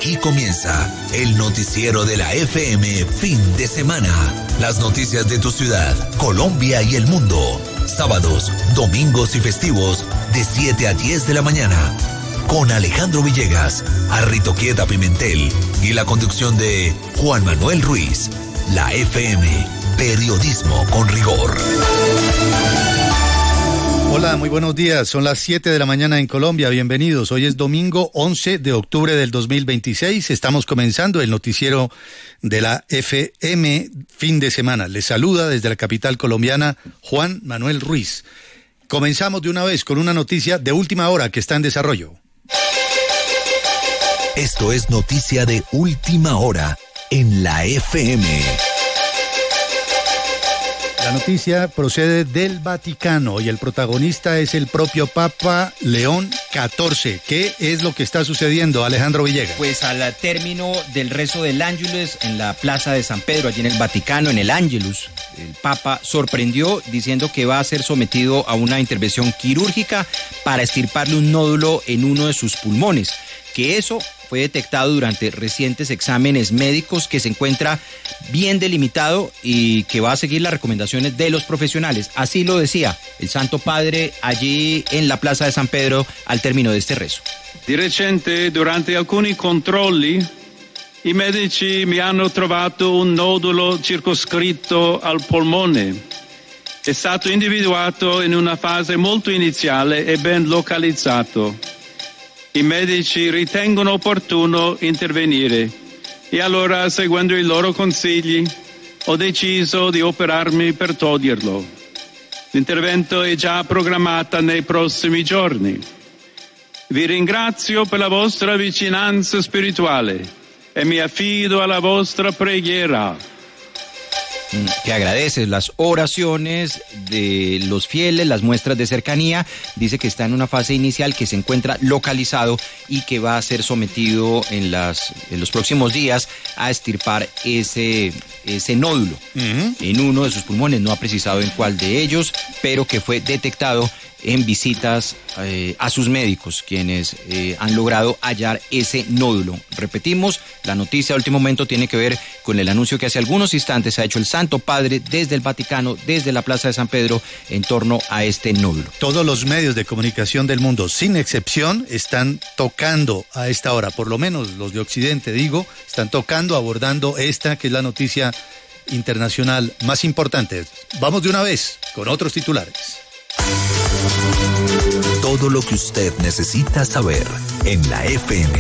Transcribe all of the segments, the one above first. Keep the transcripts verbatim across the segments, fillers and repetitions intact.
Aquí comienza el noticiero de la F M fin de semana. Las noticias de tu ciudad, Colombia y el mundo. Sábados, domingos y festivos de siete a diez de la mañana. Con Alejandro Villegas, Arrito Quieta Pimentel y la conducción de Juan Manuel Ruiz. La F M, periodismo con rigor. Hola, muy buenos días. Son las siete de la mañana en Colombia. Bienvenidos. Hoy es domingo once de octubre del dos mil veintiséis. Estamos comenzando el noticiero de la F M fin de semana. Les saluda desde la capital colombiana Juan Manuel Ruiz. Comenzamos de una vez con una noticia de última hora que está en desarrollo. Esto es noticia de última hora en la F M. La noticia procede del Vaticano y el protagonista es el propio Papa León catorce. ¿Qué es lo que está sucediendo, Alejandro Villegas? Pues al término del rezo del Ángelus en la Plaza de San Pedro, allí en el Vaticano, en el Ángelus, el Papa sorprendió diciendo que va a ser sometido a una intervención quirúrgica para extirparle un nódulo en uno de sus pulmones, que eso fue detectado durante recientes exámenes médicos, que se encuentra bien delimitado y que va a seguir las recomendaciones de los profesionales. Así lo decía el Santo Padre allí en la Plaza de San Pedro al término de este rezo. Di recente, durante alcuni controlli, i medici mi hanno trovato un nodulo circoscritto al polmone. È stato individuato in una fase molto iniziale e ben localizzato. I medici ritengono opportuno intervenire e allora, seguendo i loro consigli, ho deciso di operarmi per toglierlo. L'intervento è già programmato nei prossimi giorni. Vi ringrazio per la vostra vicinanza spirituale e mi affido alla vostra preghiera. Que agradece las oraciones de los fieles, las muestras de cercanía. Dice que está en una fase inicial, que se encuentra localizado y que va a ser sometido en, las, en los próximos días a extirpar ese, ese nódulo uh-huh. en uno de sus pulmones. No ha precisado en cuál de ellos, pero que fue detectado en visitas eh, a sus médicos, quienes eh, han logrado hallar ese nódulo. Repetimos, la noticia de último momento tiene que ver con el anuncio que hace algunos instantes ha hecho el Santo Padre desde el Vaticano, desde la Plaza de San Pedro, en torno a este nódulo. Todos los medios de comunicación del mundo, sin excepción, están tocando a esta hora, por lo menos los de Occidente, digo, están tocando, abordando esta que es la noticia internacional más importante. Vamos de una vez con otros titulares. Todo lo que usted necesita saber en la F M.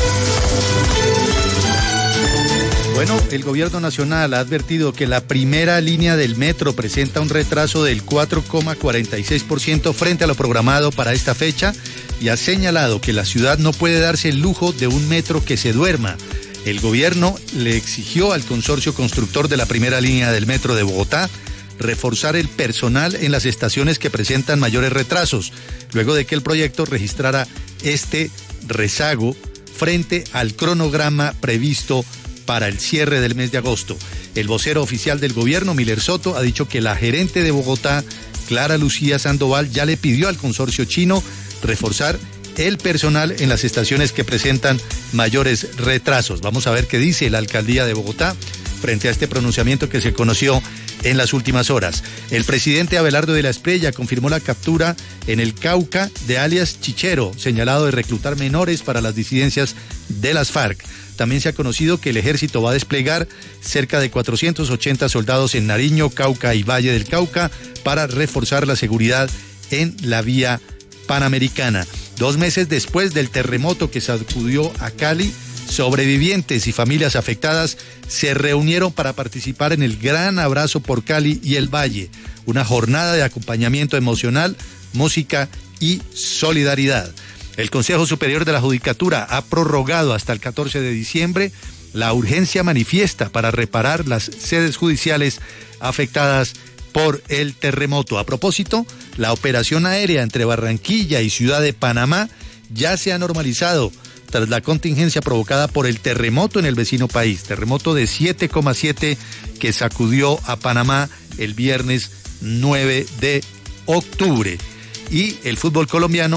Bueno, el gobierno nacional ha advertido que la primera línea del metro presenta un retraso del cuatro coma cuarenta y seis por ciento frente a lo programado para esta fecha y ha señalado que la ciudad no puede darse el lujo de un metro que se duerma. El gobierno le exigió al consorcio constructor de la primera línea del metro de Bogotá reforzar el personal en las estaciones que presentan mayores retrasos, luego de que el proyecto registrara este rezago frente al cronograma previsto para el cierre del mes de agosto. El vocero oficial del gobierno, Miller Soto, ha dicho que la gerente de Bogotá, Clara Lucía Sandoval, ya le pidió al consorcio chino reforzar el personal en las estaciones que presentan mayores retrasos. Vamos a ver qué dice la alcaldía de Bogotá frente a este pronunciamiento que se conoció en las últimas horas. El presidente Abelardo de la Espriella confirmó la captura en el Cauca de alias Chichero, señalado de reclutar menores para las disidencias de las FARC. También se ha conocido que el ejército va a desplegar cerca de cuatrocientos ochenta soldados en Nariño, Cauca y Valle del Cauca para reforzar la seguridad en la vía panamericana. Dos meses después del terremoto que sacudió a Cali, sobrevivientes y familias afectadas se reunieron para participar en el Gran Abrazo por Cali y el Valle, una jornada de acompañamiento emocional, música y solidaridad. El Consejo Superior de la Judicatura ha prorrogado hasta el catorce de diciembre la urgencia manifiesta para reparar las sedes judiciales afectadas por el terremoto. A propósito, la operación aérea entre Barranquilla y Ciudad de Panamá ya se ha normalizado tras la contingencia provocada por el terremoto en el vecino país, terremoto de siete coma siete que sacudió a Panamá el viernes nueve de octubre. Y el fútbol colombiano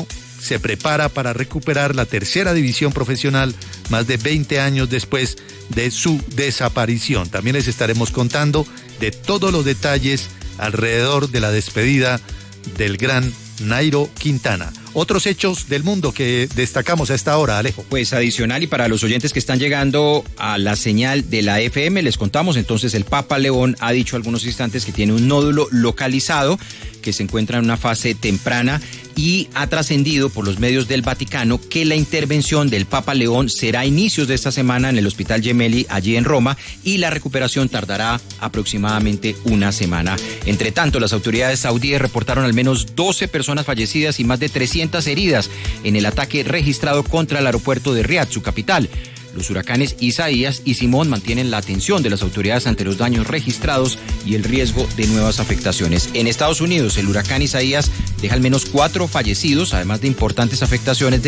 se prepara para recuperar la tercera división profesional más de veinte años después de su desaparición. También les estaremos contando de todos los detalles alrededor de la despedida del gran Nairo Quintana. Otros hechos del mundo que destacamos a esta hora, Alejo. Pues adicional, y para los oyentes que están llegando a la señal de la F M, les contamos entonces, el Papa León ha dicho algunos instantes que tiene un nódulo localizado que se encuentra en una fase temprana y ha trascendido por los medios del Vaticano que la intervención del Papa León será a inicios de esta semana en el Hospital Gemelli, allí en Roma, y la recuperación tardará aproximadamente una semana. Entre tanto, las autoridades saudíes reportaron al menos doce personas fallecidas y más de trescientas heridas en el ataque registrado contra el aeropuerto de Riad, su capital. Los huracanes Isaías y Simón mantienen la atención de las autoridades ante los daños registrados y el riesgo de nuevas afectaciones. En Estados Unidos, el huracán Isaías deja al menos cuatro fallecidos, además de importantes afectaciones de